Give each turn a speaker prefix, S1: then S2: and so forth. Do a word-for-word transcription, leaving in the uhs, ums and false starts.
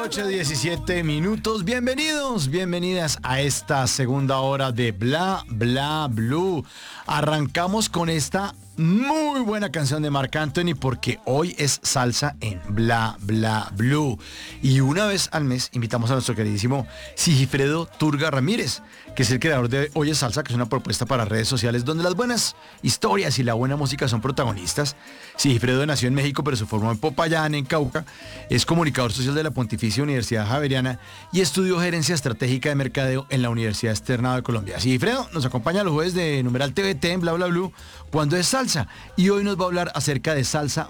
S1: noche, diecisiete minutos. Bienvenidos, bienvenidas a esta segunda hora de Bla Bla Blue. Arrancamos con esta muy buena canción de Marc Anthony porque hoy es salsa en Bla Bla Blue. Y una vez al mes invitamos a nuestro queridísimo Sigifredo Turga Ramírez, que es el creador de Hoy es Salsa, que es una propuesta para redes sociales donde las buenas historias y la buena música son protagonistas. Sigifredo nació en México, pero se formó en Popayán, en Cauca. Es comunicador social de la Pontificia Universidad Javeriana y estudió gerencia estratégica de mercadeo en la Universidad Externado de Colombia. Sigifredo nos acompaña los jueves de Numeral T V T en Bla Bla Blue cuando es salsa. Y hoy nos va a hablar acerca de salsa